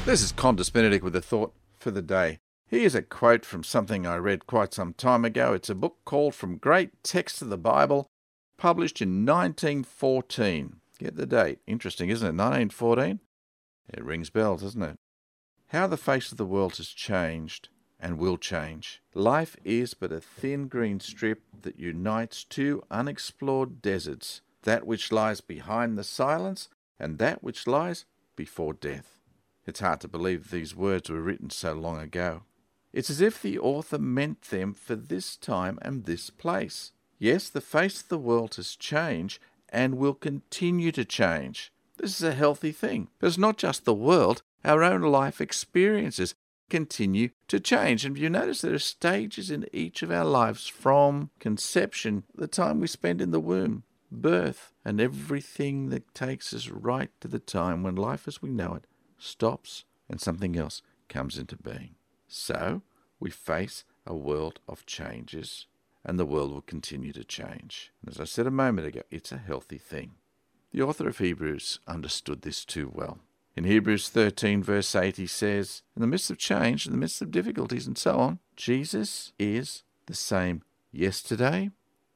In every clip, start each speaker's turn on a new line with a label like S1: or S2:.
S1: This is Qantas Benedict with a thought for the day. Here's a quote from something I read quite some time ago. It's a book called From Great Texts of the Bible, published in 1914. Get the date. Interesting, isn't it? 1914? It rings bells, doesn't it? How the face of the world has changed and will change. Life is but a thin green strip that unites two unexplored deserts, that which lies behind the silence and that which lies before death. It's hard to believe these words were written so long ago. It's as if the author meant them for this time and this place. Yes, the face of the world has changed and will continue to change. This is a healthy thing. But it's not just the world. Our own life experiences continue to change. And you notice there are stages in each of our lives, from conception, the time we spend in the womb, birth, and everything that takes us right to the time when life as we know it stops and something else comes into being. So we face a world of changes, and the world will continue to change. And as I said a moment ago, it's a healthy thing. The author of Hebrews understood this too well. In Hebrews 13 verse 8 he says, in the midst of change, in the midst of difficulties and so on, Jesus is the same yesterday,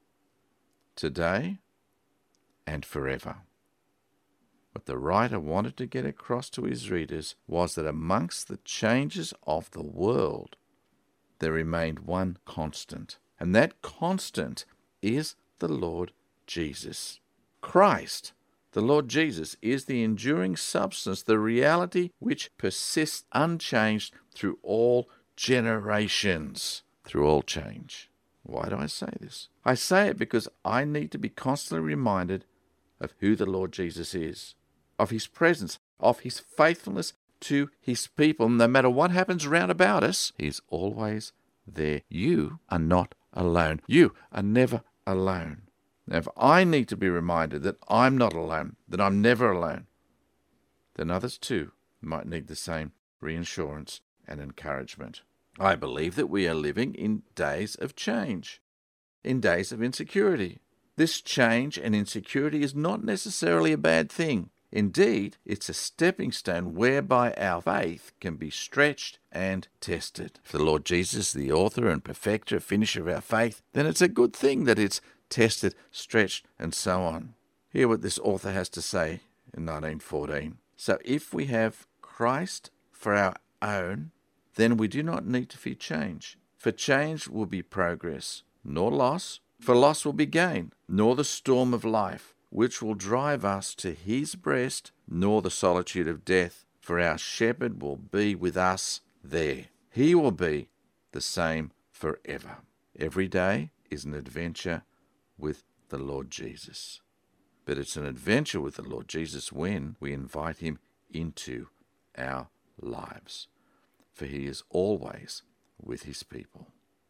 S1: today, and forever. What the writer wanted to get across to his readers was that amongst the changes of the world, there remained one constant, and that constant is the Lord Jesus. Christ, the Lord Jesus, is the enduring substance, the reality which persists unchanged through all generations, through all change. Why do I say this? I say it because I need to be constantly reminded of who the Lord Jesus is, of his presence, of his faithfulness to his people. No matter what happens round about us, he's always there. You are not alone. You are never alone. Now, if I need to be reminded that I'm not alone, that I'm never alone, then others too might need the same reassurance and encouragement. I believe that we are living in days of change, in days of insecurity. This change and insecurity is not necessarily a bad thing. Indeed, it's a stepping stone whereby our faith can be stretched and tested. If the Lord Jesus, the author and perfecter, finisher of our faith, then it's a good thing that it's tested, stretched, and so on. Hear what this author has to say in 1914. So if we have Christ for our own, then we do not need to fear change. For change will be progress, nor loss. For loss will be gain, nor the storm of life, which will drive us to his breast, nor the solitude of death, for our shepherd will be with us there. He will be the same forever. Every day is an adventure with the Lord Jesus. But it's an adventure with the Lord Jesus when we invite him into our lives, for he is always with his people.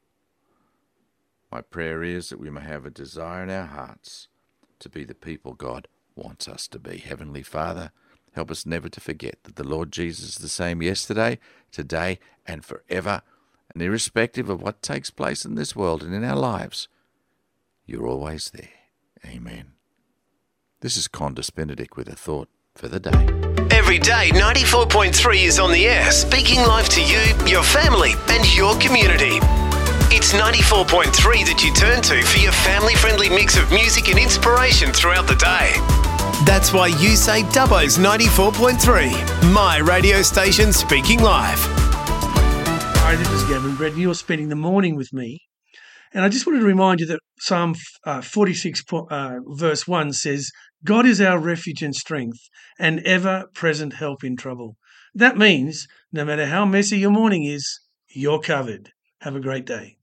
S1: My prayer is that we may have a desire in our hearts to be the people God wants us to be. Heavenly Father, help us never to forget that the Lord Jesus is the same yesterday, today, and forever. And irrespective of what takes place in this world and in our lives, you're always there. Amen. This is Qantas Benedict with a thought for the day.
S2: Every day, 94.3 is on the air, speaking life to you, your family, and your community. It's 94.3 that you turn to for your family-friendly mix of music and inspiration throughout the day. That's why you say Dubbo's 94.3, my radio station speaking live.
S3: Hi, this is Gavin Brett. You're spending the morning with me. And I just wanted to remind you that Psalm 46 verse 1 says, God is our refuge and strength, and ever-present help in trouble. That means no matter how messy your morning is, you're covered. Have a great day.